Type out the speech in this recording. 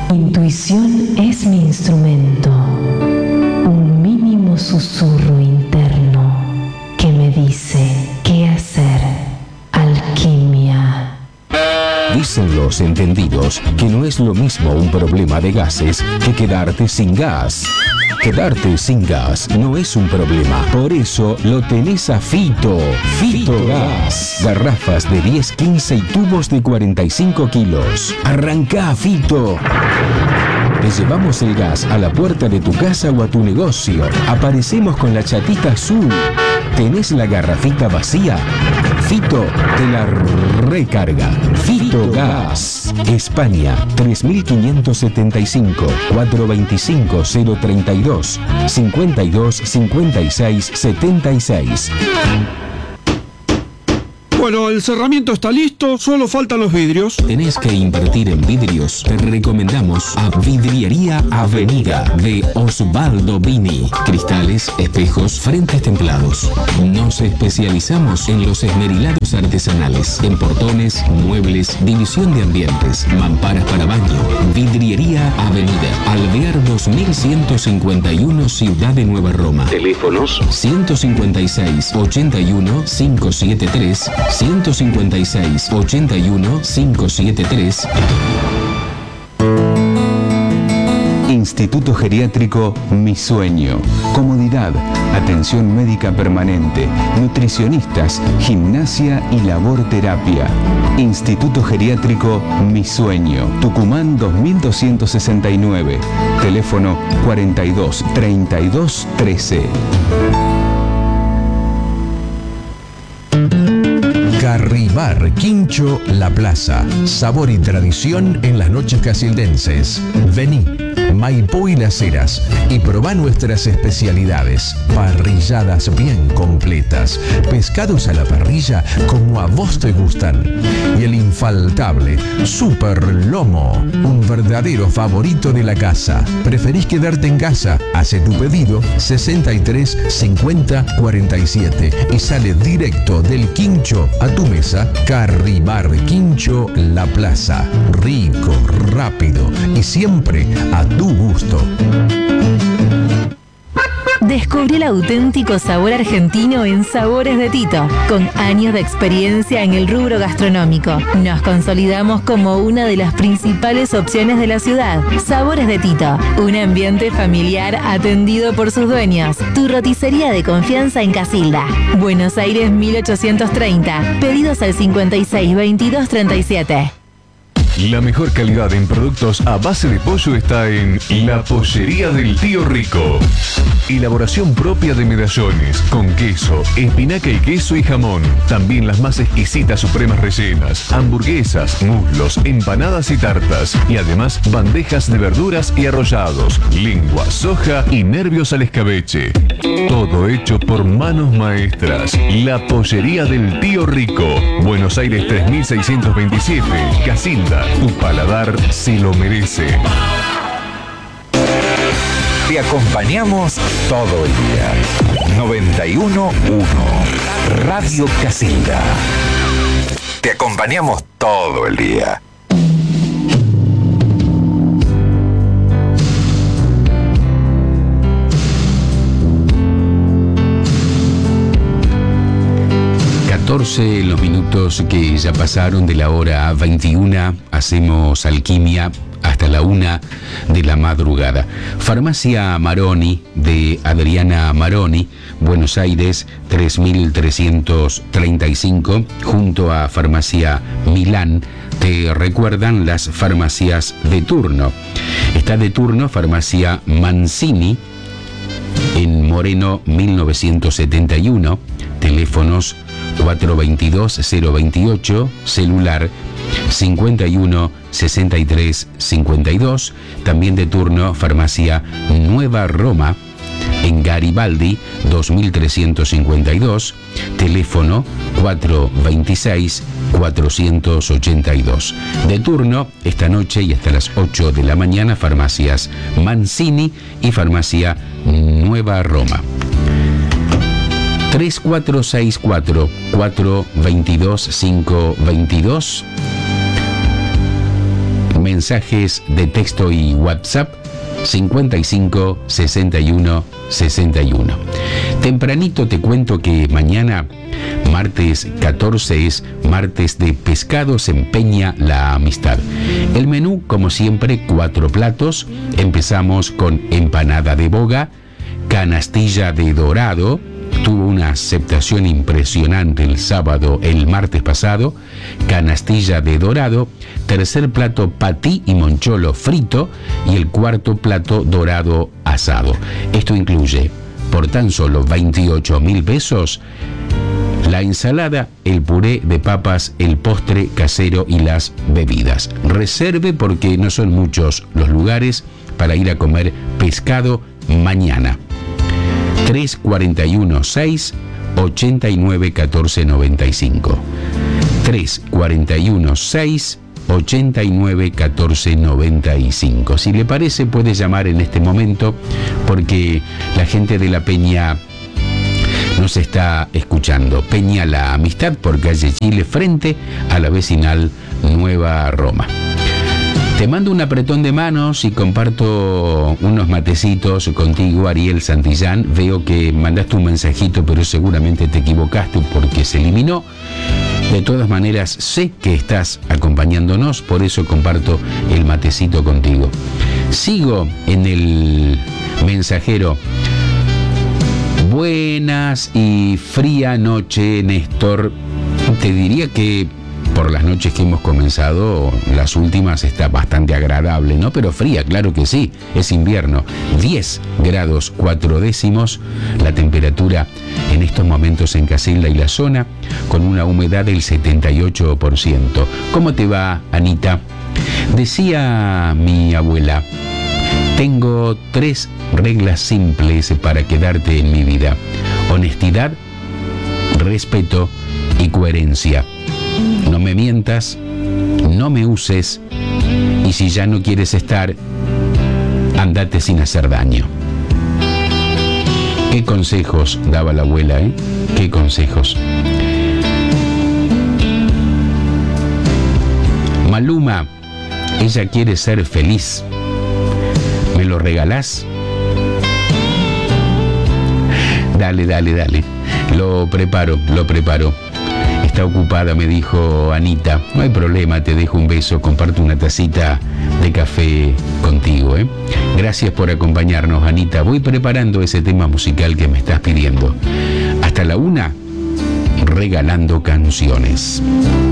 Intuición es mi instrumento, un mínimo susurro interno que me dice qué hacer. Alquimia. Dicen los entendidos que no es lo mismo un problema de gases que quedarte sin gas. Quedarte sin gas no es un problema, por eso lo tenés a Fito. Fito Gas. Garrafas de 10, 15 y tubos de 45 kilos. Arrancá, Fito. Te llevamos el gas a la puerta de tu casa o a tu negocio. Aparecemos con la chatita azul. ¿Tenés la garrafita vacía? Fito te la recarga. Fito Gas. España, 3575 425 032 52 56 76. Bueno, el cerramiento está listo, solo faltan los vidrios. ¿Tenés que invertir en vidrios? Te recomendamos a Vidriería Avenida de Osvaldo Vini. Cristales, espejos, frentes templados. Nos especializamos en los esmerilados artesanales, en portones, muebles, división de ambientes, mamparas para baño. Vidriería Avenida, Alvear 2151, Ciudad de Nueva Roma. Teléfonos 156 81 573 156 81 573. Instituto Geriátrico Mi Sueño. Comodidad, atención médica permanente, nutricionistas, gimnasia y labor terapia. Instituto Geriátrico Mi Sueño. Tucumán 2269. Teléfono 42 32 13. Carribar Quincho La Plaza. Sabor y tradición en las noches casildenses. Vení, Maipú y Las Heras, y probá nuestras especialidades. Parrilladas bien completas, pescados a la parrilla como a vos te gustan. Y el infaltable Super Lomo, un verdadero favorito de la casa. ¿Preferís quedarte en casa? Hace tu pedido 63 50 47 y sale directo del Quincho a tu mesa. Carribar Quincho La Plaza. Rico, rápido y siempre a tu gusto. Descubrí el auténtico sabor argentino en Sabores de Tito. Con años de experiencia en el rubro gastronómico, nos consolidamos como una de las principales opciones de la ciudad. Sabores de Tito, un ambiente familiar atendido por sus dueños. Tu roticería de confianza en Casilda, Buenos Aires 1830. Pedidos al 56 22 37. La mejor calidad en productos a base de pollo está en La Pollería del Tío Rico. Elaboración propia de medallones, con queso, espinaca y queso y jamón. También las más exquisitas supremas rellenas, hamburguesas, muslos, empanadas y tartas. Y además bandejas de verduras y arrollados, lengua, soja y nervios al escabeche. Todo hecho por manos maestras. La Pollería del Tío Rico. Buenos Aires 3627, Casilda. Tu paladar se lo merece. Te acompañamos todo el día. 91.1 Radio Casilda. Te acompañamos todo el día. Los minutos que ya pasaron de la hora 21, hacemos alquimia hasta la 1 de la madrugada. Farmacia Maroni de Adriana Maroni, Buenos Aires 3335, junto a Farmacia Milán. Te recuerdan las farmacias de turno. Está de turno Farmacia Mancini en Moreno 1971, teléfonos 422-028, celular 51-63-52. También de turno Farmacia Nueva Roma en Garibaldi 2352, teléfono 426-482. De turno esta noche y hasta las 8 de la mañana Farmacias Mancini y Farmacia Nueva Roma. 3464-422-522. mensajes de texto y WhatsApp 55 61 61. Tempranito te cuento que mañana, martes 14, es martes de pescados en Peña La Amistad. El menú, como siempre, 4 platos. Empezamos con empanada de boga, canastilla de dorado. Tuvo una aceptación impresionante el martes pasado. Canastilla de dorado. Tercer plato, patí y moncholo frito. Y el cuarto plato, dorado asado. Esto incluye, por tan solo 28.000 pesos, la ensalada, el puré de papas, el postre casero y las bebidas. Reserve porque no son muchos los lugares para ir a comer pescado mañana. 341-6 89-14-95. 341-6 89-14-95. Si le parece, puede llamar en este momento porque la gente de la Peña nos está escuchando. Peña La Amistad, por calle Chile, frente a la vecinal Nueva Roma. Te mando un apretón de manos y comparto unos matecitos contigo, Ariel Santillán. Veo que mandaste un mensajito, pero seguramente te equivocaste porque se eliminó. De todas maneras, sé que estás acompañándonos, por eso comparto el matecito contigo. Sigo en el mensajero. Buenas y fría noche, Néstor. Te diría que por las noches que hemos comenzado, las últimas está bastante agradable, ¿no? Pero fría, claro que sí, es invierno. 10 grados 4 décimos, la temperatura en estos momentos en Casilda y la zona, con una humedad del 78%. ¿Cómo te va, Anita? Decía mi abuela, tengo 3 reglas simples para quedarte en mi vida: honestidad, respeto y coherencia. No me mientas, no me uses, y si ya no quieres estar, andate sin hacer daño. Qué consejos daba la abuela, ¿eh? Qué consejos. Maluma, ella quiere ser feliz. ¿Me lo regalás? Dale. Lo preparo. Está ocupada, me dijo Anita. No hay problema, te dejo un beso, comparto una tacita de café contigo, ¿eh? Gracias por acompañarnos, Anita. Voy preparando ese tema musical que me estás pidiendo. Hasta la 1, regalando canciones.